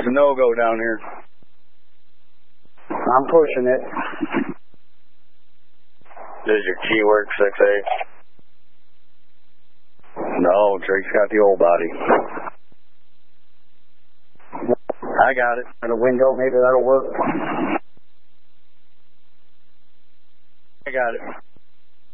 It's a no-go down here. I'm pushing it. Does your key work, 6A? No, Drake's got the old body. I got it. The window, maybe that'll work. I got it.